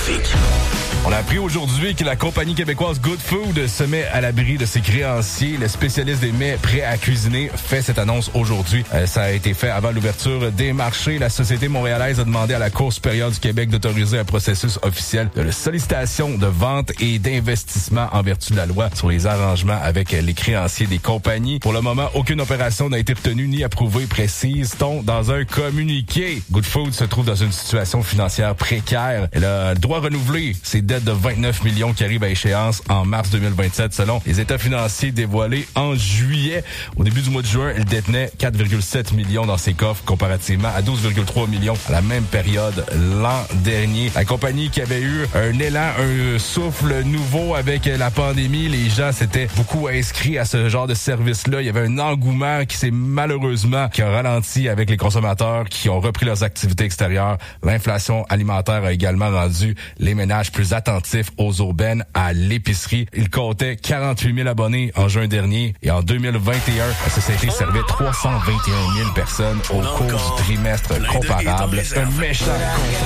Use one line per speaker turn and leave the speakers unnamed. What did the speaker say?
trafic.
On a appris aujourd'hui que la compagnie québécoise Good Food se met à l'abri de ses créanciers. Le spécialiste des mets prêts à cuisiner fait cette annonce aujourd'hui. Ça a été fait avant l'ouverture des marchés. La société montréalaise a demandé à la Cour supérieure du Québec d'autoriser un processus officiel de sollicitation de vente et d'investissement en vertu de la loi sur les arrangements avec les créanciers des compagnies. Pour le moment, aucune opération n'a été retenue ni approuvée, précise-t-on dans un communiqué. Good Food se trouve dans une situation financière précaire. Elle a le droit renouvelé ses dettes de 29 millions qui arrive à échéance en mars 2027 selon les états financiers dévoilés en juillet. Au début du mois de juin, elle détenait 4,7 millions dans ses coffres comparativement à 12,3 millions à la même période l'an dernier. La compagnie qui avait eu un élan, un souffle nouveau avec la pandémie, les gens s'étaient beaucoup inscrits à ce genre de service-là. Il y avait un engouement qui s'est malheureusement qui a ralenti avec les consommateurs qui ont repris leurs activités extérieures. L'inflation alimentaire a également rendu les ménages plus attentifs aux aubaines à l'épicerie. Il comptait 48 000 abonnés en juin dernier et en 2021, la société servait 321 000 personnes au cours du trimestre comparable. Un méchant